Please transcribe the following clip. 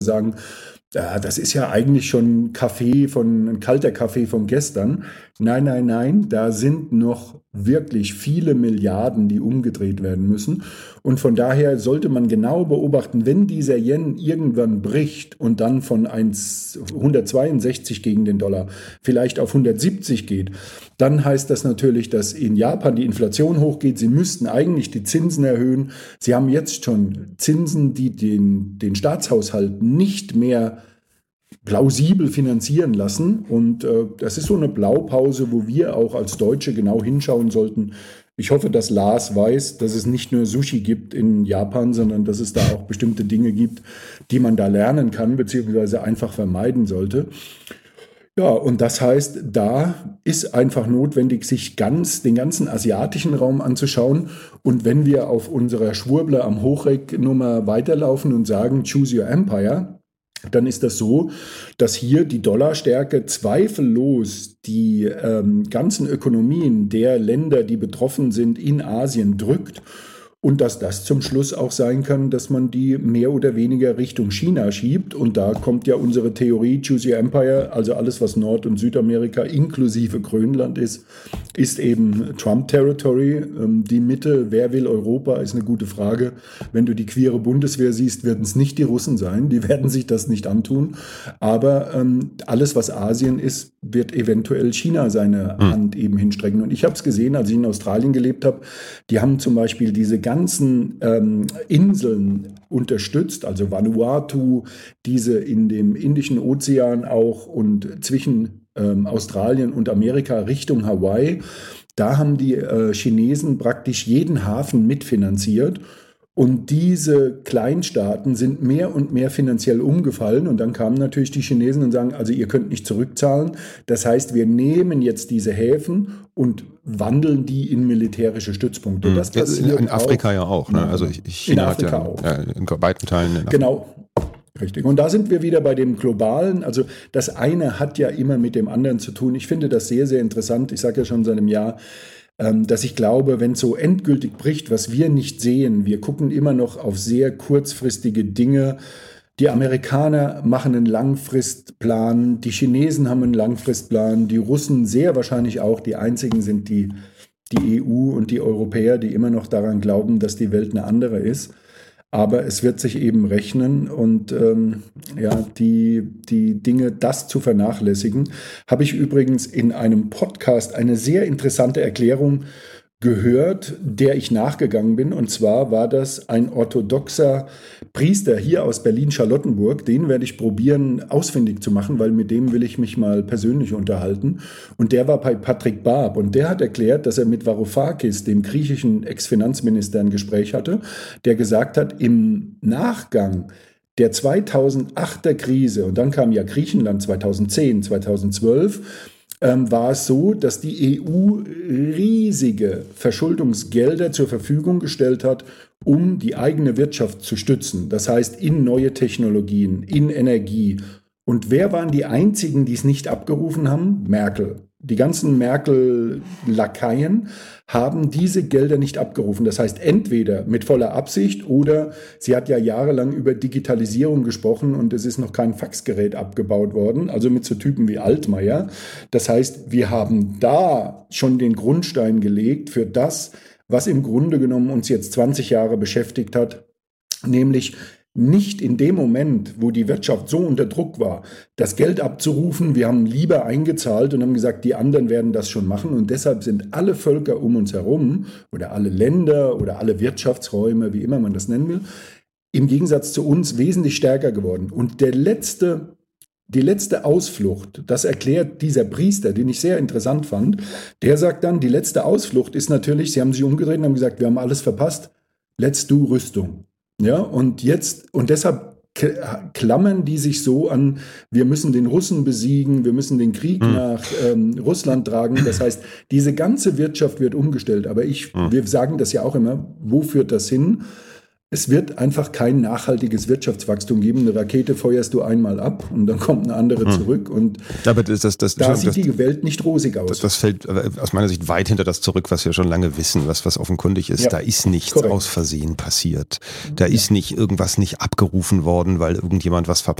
sagen, ja, das ist ja eigentlich schon ein kalter Kaffee von gestern. Nein, nein, nein, da sind noch wirklich viele Milliarden, die umgedreht werden müssen. Und von daher sollte man genau beobachten, wenn dieser Yen irgendwann bricht und dann von 162 gegen den Dollar vielleicht auf 170 geht, dann heißt das natürlich, dass in Japan die Inflation hochgeht. Sie müssten eigentlich die Zinsen erhöhen. Sie haben jetzt schon Zinsen, die den Staatshaushalt nicht mehr plausibel finanzieren lassen. Und das ist so eine Blaupause, wo wir auch als Deutsche genau hinschauen sollten. Ich hoffe, dass Lars weiß, dass es nicht nur Sushi gibt in Japan, sondern dass es da auch bestimmte Dinge gibt, die man da lernen kann, beziehungsweise einfach vermeiden sollte. Ja, und das heißt, da ist einfach notwendig, sich den ganzen asiatischen Raum anzuschauen. Und wenn wir auf unserer Schwurbler am Hochreck-Nummer weiterlaufen und sagen, choose your empire, dann ist das so, dass hier die Dollarstärke zweifellos die ganzen Ökonomien der Länder, die betroffen sind, in Asien drückt. Und dass das zum Schluss auch sein kann, dass man die mehr oder weniger Richtung China schiebt. Und da kommt ja unsere Theorie, Choose Your Empire, also alles, was Nord- und Südamerika inklusive Grönland ist eben Trump-Territory. Die Mitte, wer will Europa, ist eine gute Frage. Wenn du die queere Bundeswehr siehst, werden es nicht die Russen sein. Die werden sich das nicht antun. Aber alles, was Asien ist, wird eventuell China seine Hand eben hinstrecken. Und ich habe es gesehen, als ich in Australien gelebt habe. Die haben zum Beispiel diese ganzen Inseln unterstützt, also Vanuatu, diese in dem Indischen Ozean auch und zwischen Australien und Amerika Richtung Hawaii. Da haben die Chinesen praktisch jeden Hafen mitfinanziert. Und diese Kleinstaaten sind mehr und mehr finanziell umgefallen. Und dann kamen natürlich die Chinesen und sagen, also ihr könnt nicht zurückzahlen. Das heißt, wir nehmen jetzt diese Häfen und wandeln die in militärische Stützpunkte. Das passiert in Afrika auch, ja auch. Ne? Also China in Afrika hat ja auch. In weiten Teilen in Afrika. Genau. Richtig. Und da sind wir wieder bei dem Globalen. Also das eine hat ja immer mit dem anderen zu tun. Ich finde das sehr, sehr interessant. Ich sage ja schon seit einem Jahr, dass ich glaube, wenn es so endgültig bricht, was wir nicht sehen, wir gucken immer noch auf sehr kurzfristige Dinge. Die Amerikaner machen einen Langfristplan, die Chinesen haben einen Langfristplan, die Russen sehr wahrscheinlich auch. Die einzigen sind die EU und die Europäer, die immer noch daran glauben, dass die Welt eine andere ist. Aber es wird sich eben rechnen und die Dinge, das zu vernachlässigen, habe ich übrigens in einem Podcast eine sehr interessante Erklärung gehört, der ich nachgegangen bin. Und zwar war das ein orthodoxer Priester hier aus Berlin-Charlottenburg. Den werde ich probieren, ausfindig zu machen, weil mit dem will ich mich mal persönlich unterhalten. Und der war bei Patrick Baab. Und der hat erklärt, dass er mit Varoufakis, dem griechischen Ex-Finanzminister, ein Gespräch hatte, der gesagt hat, im Nachgang der 2008er Krise, und dann kam ja Griechenland 2010, 2012, war es so, dass die EU riesige Verschuldungsgelder zur Verfügung gestellt hat, um die eigene Wirtschaft zu stützen. Das heißt, in neue Technologien, in Energie. Und wer waren die einzigen, die es nicht abgerufen haben? Merkel. Die ganzen Merkel-Lakaien haben diese Gelder nicht abgerufen. Das heißt, entweder mit voller Absicht oder sie hat ja jahrelang über Digitalisierung gesprochen und es ist noch kein Faxgerät abgebaut worden, also mit so Typen wie Altmaier. Das heißt, wir haben da schon den Grundstein gelegt für das, was im Grunde genommen uns jetzt 20 Jahre beschäftigt hat, nämlich nicht in dem Moment, wo die Wirtschaft so unter Druck war, das Geld abzurufen. Wir haben lieber eingezahlt und haben gesagt, die anderen werden das schon machen. Und deshalb sind alle Völker um uns herum oder alle Länder oder alle Wirtschaftsräume, wie immer man das nennen will, im Gegensatz zu uns wesentlich stärker geworden. Und die letzte Ausflucht, das erklärt dieser Priester, den ich sehr interessant fand, der sagt dann, die letzte Ausflucht ist natürlich, sie haben sich umgedreht und haben gesagt, wir haben alles verpasst, let's do Rüstung. Ja, und deshalb klammern die sich so an, wir müssen den Russen besiegen, wir müssen den Krieg nach Russland tragen. Das heißt, diese ganze Wirtschaft wird umgestellt. Aber wir sagen das ja auch immer, wo führt das hin? Es wird einfach kein nachhaltiges Wirtschaftswachstum geben. Eine Rakete feuerst du einmal ab und dann kommt eine andere zurück. Und aber da sieht die Welt nicht rosig aus. Das fällt aus meiner Sicht weit hinter das zurück, was wir schon lange wissen, was offenkundig ist. Ja, da ist nichts aus Versehen passiert. Da ist nicht irgendwas nicht abgerufen worden, weil irgendjemand was verpasst